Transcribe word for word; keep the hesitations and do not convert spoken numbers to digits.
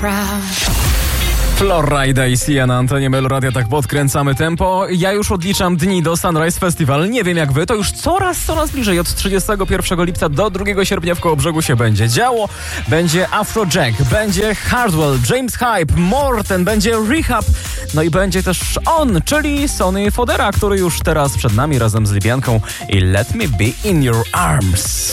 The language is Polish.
Florida i Sia na antenie Meloradia, tak podkręcamy tempo. Ja już odliczam dni do Sunrise Festival. Nie wiem jak wy, to już coraz, coraz bliżej. Od trzydziestego pierwszego lipca do drugiego sierpnia w Kołobrzegu się będzie działo. Będzie Afrojack, będzie Hardwell, James Hype, Morten, będzie Rehab. No i będzie też on, czyli Sonny Fodera, który już teraz przed nami razem z Libianką i Let Me Be In Your Arms.